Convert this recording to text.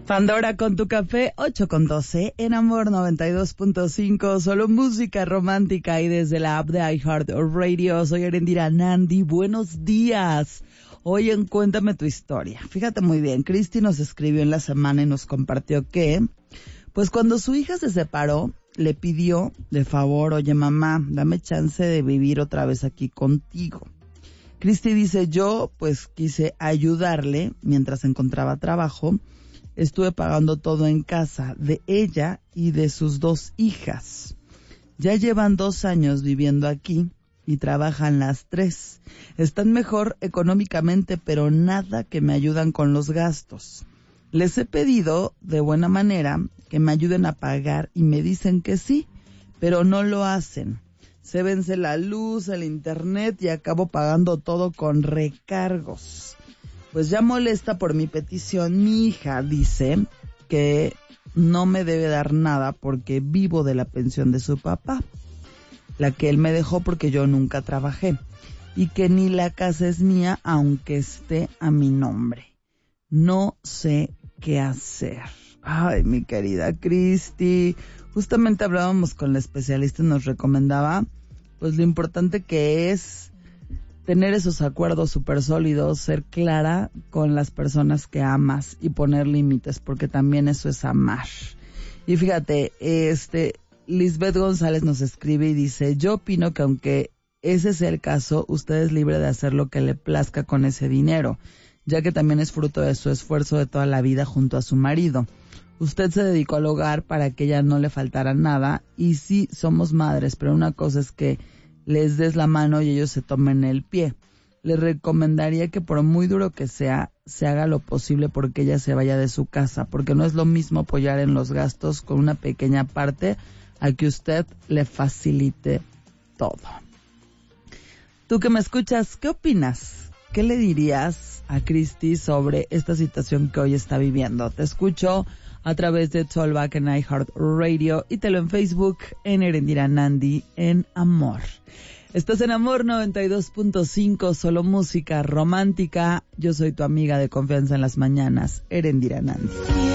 Pandora con tu café, 8:12, en Amor 92.5, solo música romántica y desde la app de iHeartRadio. Soy Erendira Nandi, buenos días. Hoy en Cuéntame tu historia. Fíjate muy bien, Cristi nos escribió en la semana y nos compartió que, pues cuando su hija se separó, le pidió de favor, oye mamá, dame chance de vivir otra vez aquí contigo. Cristi dice, yo pues quise ayudarle mientras encontraba trabajo. Estuve pagando todo en casa de ella y de sus 2 hijas. Ya llevan 2 años viviendo aquí y trabajan las 3. Están mejor económicamente, pero nada que me ayudan con los gastos. Les he pedido de buena manera que me ayuden a pagar y me dicen que sí, pero no lo hacen. Se vence la luz, el internet y acabo pagando todo con recargos. Pues ya molesta por mi petición, mi hija dice que no me debe dar nada porque vivo de la pensión de su papá, la que él me dejó porque yo nunca trabajé, y que ni la casa es mía aunque esté a mi nombre. No sé qué hacer. Ay, mi querida Cristi, justamente hablábamos con la especialista y nos recomendaba pues lo importante que es tener esos acuerdos súper sólidos, ser clara con las personas que amas y poner límites, porque también eso es amar. Y fíjate, Lisbeth González nos escribe y dice, yo opino que aunque ese sea el caso, usted es libre de hacer lo que le plazca con ese dinero, ya que también es fruto de su esfuerzo de toda la vida junto a su marido. Usted se dedicó al hogar para que ella no le faltara nada, y sí, somos madres, pero una cosa es que les des la mano y ellos se tomen el pie. Les recomendaría que por muy duro que sea, se haga lo posible porque ella se vaya de su casa, porque no es lo mismo apoyar en los gastos con una pequeña parte a que usted le facilite todo. Tú que me escuchas, ¿qué opinas? ¿Qué le dirías a Cristi sobre esta situación que hoy está viviendo? Te escucho a través de Talkback en iHeartRadio y te lo en Facebook en Erendira Nandi en Amor. Estás en Amor 92.5, solo música romántica. Yo soy tu amiga de confianza en las mañanas, Erendira Nandi.